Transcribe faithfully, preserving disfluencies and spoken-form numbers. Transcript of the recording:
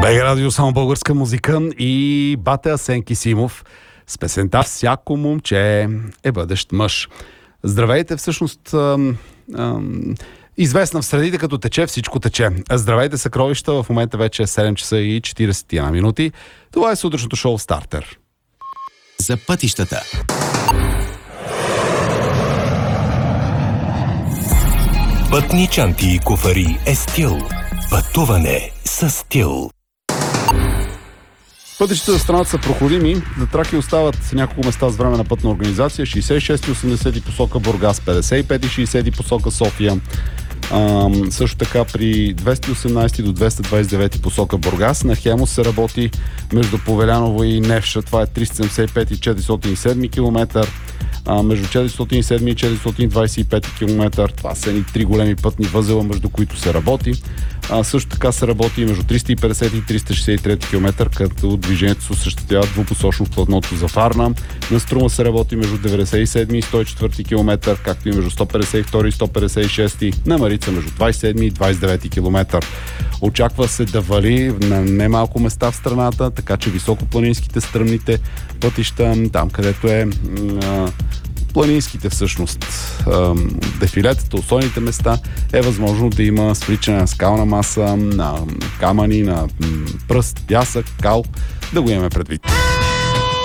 Бега радио, само българска музика и Бате Асен Кисимов с песента "Всяко момче е бъдещ мъж". Здравейте, всъщност ам, ам, известна в средите като "Тече, всичко тече". Здравейте, съкровища, в момента вече е седем часа и четиридесет и една минути. Това е сутрешното шоу Стартер. За пътищата. Пътни чанти и куфари е стил. Пътуване с стил. Пътищата за страната са проходими. За Тракия остават няколко места с време на пътна организация. шейсет и шест и осемдесет посока Бургас, петдесет и пет и шейсет посока София. Ам, също така при двеста и осемнадесет до двеста двадесет и девет посока Бургас. На Хемус се работи между Повеляново и Невша. Това е триста седемдесет и пет и четиристотин и седем километър. А, между четиристотин и седем и четиристотин двадесет и пет километър. Това са едни три големи пътни възела, между които се работи. А, също така се работи между триста и петдесет и триста шейсет и три километър, като движението се осъществява двупосочно в платното за Варна. На Струма се работи между деветдесет и седем и сто и четвърти километър, както и между сто петдесет и втори и сто петдесет и шести. На Марица между двадесет и седми и двадесет и девети километър. Очаква се да вали на немалко места в страната, така че високопланинските стръмните пътища, там където е а, планинските всъщност дефилетата, особените места, е възможно да има свличане на скална маса, на камъни, на пръст, пясък, кал, да го имаме предвид.